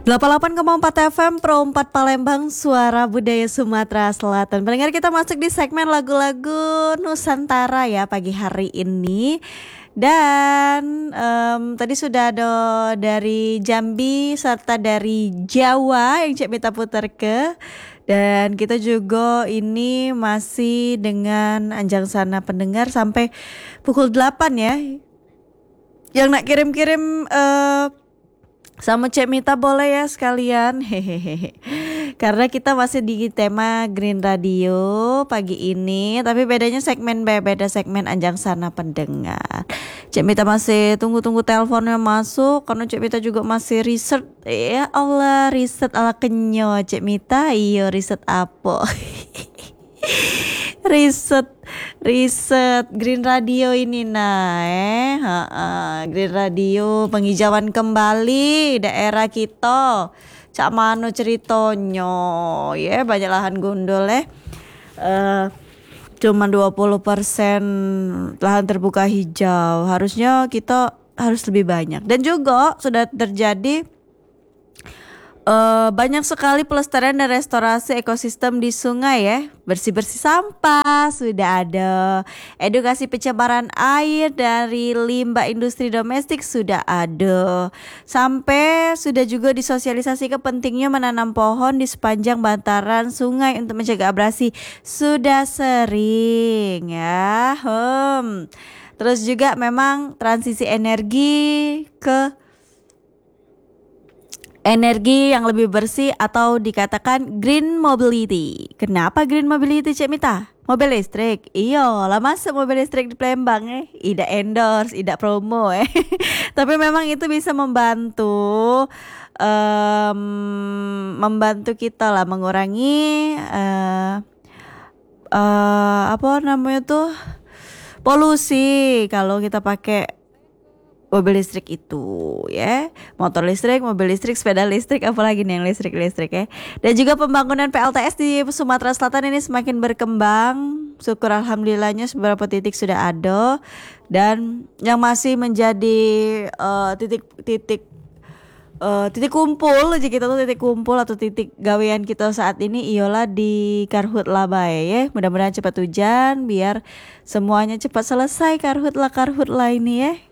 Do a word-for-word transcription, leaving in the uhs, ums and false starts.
delapan puluh delapan koma empat F M Pro empat Palembang, suara budaya Sumatera Selatan. Pendengar, kita masuk di segmen lagu-lagu Nusantara ya pagi hari ini. Dan em, tadi sudah ada dari Jambi serta dari Jawa yang Cek Mita putar ke. Dan kita juga ini masih dengan Anjang Sana pendengar sampai pukul delapan ya. Yang nak kirim-kirim eh, sama Cek Mita boleh ya sekalian. Hehehe. Karena kita masih di tema Green Radio pagi ini, tapi bedanya segmen be- beda segmen Anjang Sana pendengar. Cek Mita masih tunggu-tunggu teleponnya masuk karena Cek Mita juga masih riset. Ya Allah, riset ala kenyo Cek Mita. Iyo, riset apa? riset riset Green Radio ini nah eh ha, ha. Green Radio penghijauan kembali daerah kita. Cak mano ceritonyo ya, banyak lahan gundul eh uh, cuma dua puluh persen lahan terbuka hijau. Harusnya kita harus lebih banyak. Dan juga sudah terjadi Uh, banyak sekali pelestarian dan restorasi ekosistem di sungai ya. Bersih-bersih sampah sudah ada, edukasi pencemaran air dari limbah industri domestik sudah ada, sampai sudah juga disosialisasikan pentingnya menanam pohon di sepanjang bantaran sungai untuk mencegah abrasi. Sudah sering ya. Hmm. Terus juga memang transisi energi ke energi yang lebih bersih atau dikatakan green mobility. Kenapa green mobility Cek Mita? Mobil listrik. Iya, lah masuk mobil listrik di Palembang eh. Ida endorse, ida promo eh. Tapi memang itu bisa membantu um, membantu kita lah mengurangi uh, uh, apa namanya tuh polusi kalau kita pakai mobil listrik itu ya, motor listrik, mobil listrik, sepeda listrik, apalagi nih yang listrik-listrik ya. Dan juga pembangunan P L T S di Sumatera Selatan ini semakin berkembang. Syukur alhamdulillahnya beberapa titik sudah ada. Dan yang masih menjadi uh, titik-titik uh, titik kumpul, jika kita tuh titik kumpul atau titik gawean kita saat ini ialah di Karhutla bae ya. Mudah-mudahan cepat hujan biar semuanya cepat selesai Karhutla Karhutla ini ya.